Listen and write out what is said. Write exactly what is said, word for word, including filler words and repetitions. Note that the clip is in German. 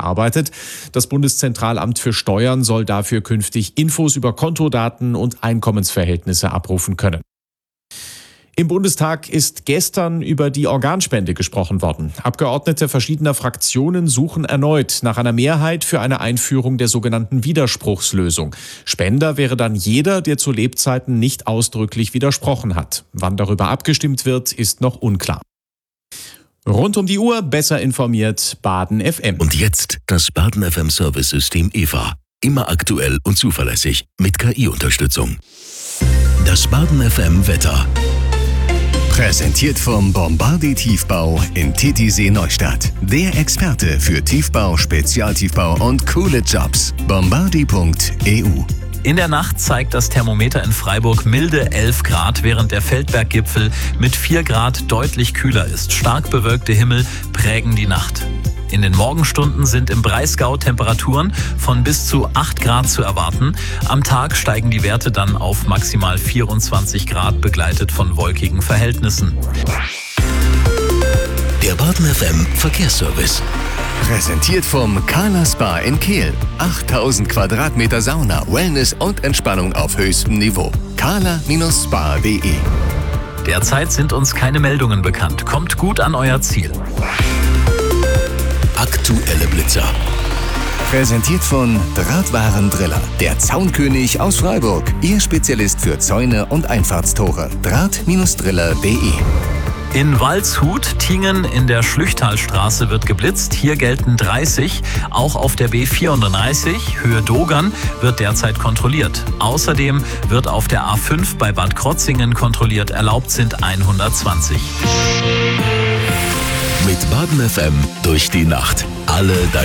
erarbeitet. Das Bundeszentralamt für Steuern soll dafür künftig Infos über Kontodaten und Einkommensverhältnisse abrufen können. Im Bundestag ist gestern über die Organspende gesprochen worden. Abgeordnete verschiedener Fraktionen suchen erneut nach einer Mehrheit für eine Einführung der sogenannten Widerspruchslösung. Spender wäre dann jeder, der zu Lebzeiten nicht ausdrücklich widersprochen hat. Wann darüber abgestimmt wird, ist noch unklar. Rund um die Uhr besser informiert Baden F M. Und jetzt das Baden F M Service-System E V A. Immer aktuell und zuverlässig mit K I-Unterstützung. Das Baden F M Wetter. Präsentiert vom Bombardier Tiefbau in Titisee Neustadt. Der Experte für Tiefbau, Spezialtiefbau und coole Jobs. bombardier punkt e u. In der Nacht zeigt das Thermometer in Freiburg milde elf Grad, während der Feldberggipfel mit vier Grad deutlich kühler ist. Stark bewölkte Himmel prägen die Nacht. In den Morgenstunden sind im Breisgau Temperaturen von bis zu acht Grad zu erwarten. Am Tag steigen die Werte dann auf maximal vierundzwanzig Grad, begleitet von wolkigen Verhältnissen. Der Baden F M Verkehrsservice. Präsentiert vom Kala Spa in Kehl. achttausend Quadratmeter Sauna, Wellness und Entspannung auf höchstem Niveau. kala Spa punkt de. Derzeit sind uns keine Meldungen bekannt. Kommt gut an euer Ziel. Aktuelle Blitzer. Präsentiert von Drahtwarendriller, der Zaunkönig aus Freiburg. Ihr Spezialist für Zäune und Einfahrtstore. draht Driller punkt de. In Waldshut, Tingen in der Schlüchtalstraße wird geblitzt. Hier gelten dreißig. Auch auf der B vierunddreißig, Höhe Dogern, wird derzeit kontrolliert. Außerdem wird auf der A fünf bei Bad Krotzingen kontrolliert. Erlaubt sind hundertzwanzig. Mit Baden F M durch die Nacht. Alle